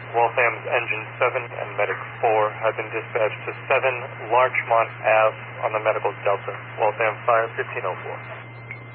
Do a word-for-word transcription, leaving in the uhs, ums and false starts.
Waltham's Engine seven and Medic four have been dispatched to seven Larchmont Ave on the Medical Delta. Waltham Fire fifteen oh four.